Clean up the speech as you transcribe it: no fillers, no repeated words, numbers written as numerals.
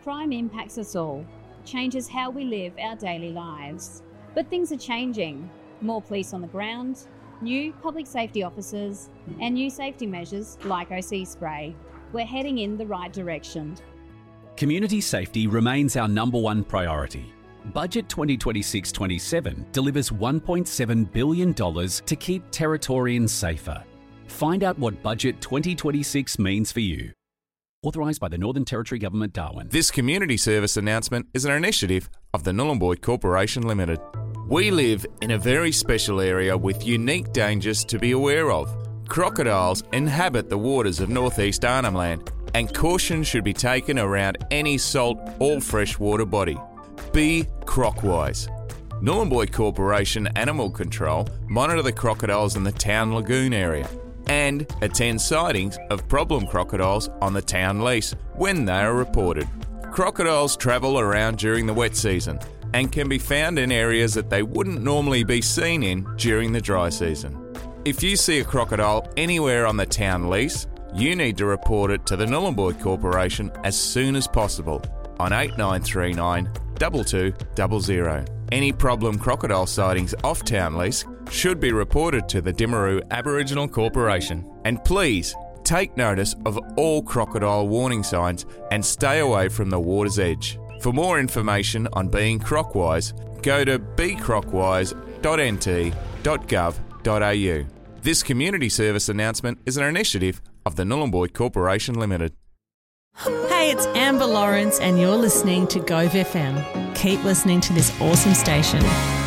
crime impacts us all, changes how we live our daily lives. But things are changing. More police on the ground, new public safety officers, and new safety measures like OC spray. We're heading in the right direction. Community safety remains our number one priority. Budget 2026-27 delivers $1.7 billion to keep Territorians safer. Find out what Budget 2026 means for you. Authorised by the Northern Territory Government, Darwin. This community service announcement is an initiative of the Nhulunbuy Corporation Limited. We live in a very special area with unique dangers to be aware of. Crocodiles inhabit the waters of northeast Arnhem Land, and caution should be taken around any salt or freshwater body. Be crocwise. Nhulunbuy Corporation Animal Control monitor the crocodiles in the town lagoon area and attend sightings of problem crocodiles on the town lease when they are reported. Crocodiles travel around during the wet season and can be found in areas that they wouldn't normally be seen in during the dry season. If you see a crocodile anywhere on the town lease, you need to report it to the Nhulunbuy Corporation as soon as possible on 8939 2200. Any problem crocodile sightings off town lease should be reported to the Timaru Aboriginal Corporation. And please, take notice of all crocodile warning signs and stay away from the water's edge. For more information on being crocwise, go to becrocwise.nt.gov.au. This community service announcement is an initiative of the Nhulunbuy Corporation Limited. Hey, it's Amber Lawrence and you're listening to Gove FM. Keep listening to this awesome station.